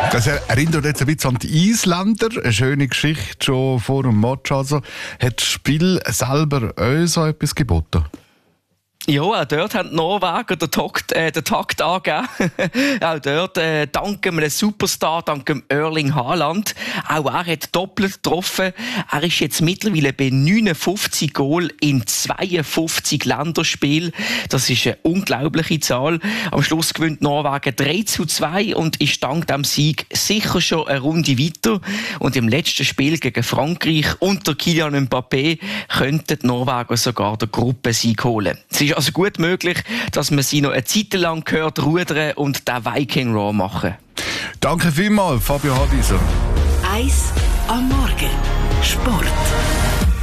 Das erinnert jetzt ein bisschen an die Isländer. Eine schöne Geschichte schon vor dem Match. Also, hat das Spiel selber euch so etwas geboten? Ja, auch dort haben die Norweger den Takt angegeben. Auch dort, dank einem Superstar, dank dem Erling Haaland. Auch er hat doppelt getroffen. Er ist jetzt mittlerweile bei 59 Goal in 52 Länderspielen. Das ist eine unglaubliche Zahl. Am Schluss gewinnt Norwegen 3:2 und ist dank dem Sieg sicher schon eine Runde weiter. Und im letzten Spiel gegen Frankreich unter Kylian Mbappé könnten die Norweger sogar den Gruppensieg holen. Es ist also gut möglich, dass man sie noch eine Zeit lang hört rudern und den Viking Raw machen. Danke vielmals, Fabio Hadiser. 1 am Morgen. Sport.